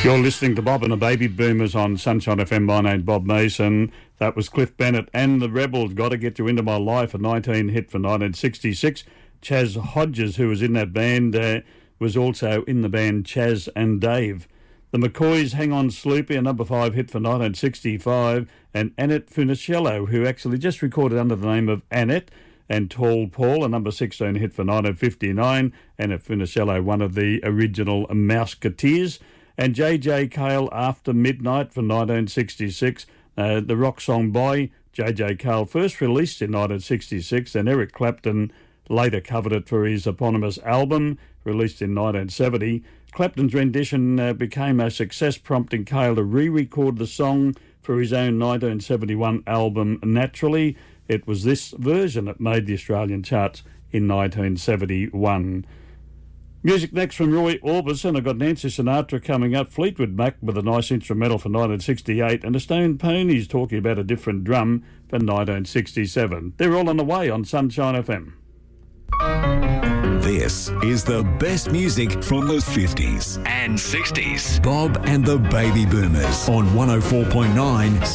You're listening to Bob and the Baby Boomers on Sunshine FM. My name's Bob Mason. That was Cliff Bennett and the Rebels. Got to Get You Into My Life, a 19 hit for 1966. Chaz Hodges, who was in that band, was also in the band Chaz and Dave. The McCoys, Hang On Sloopy, a number 5 hit for 1965. And Annette Funicello, who actually just recorded under the name of Annette. And Tall Paul, a number 16 hit for 1959. Annette Funicello, one of the original Mouseketeers. And J.J. Cale, After Midnight from 1966. The rock song by J.J. Cale, first released in 1966, and Eric Clapton later covered it for his eponymous album, released in 1970. Clapton's rendition became a success, prompting Cale to re-record the song for his own 1971 album, Naturally. It was this version that made the Australian charts in 1971. Music next from Roy Orbison. I've got Nancy Sinatra coming up, Fleetwood Mac with a nice instrumental for 1968, and the Stone Ponies talking about a different drum for 1967. They're all on the way on Sunshine FM. This is the best music from the 50s and 60s. Bob and the Baby Boomers on 104.9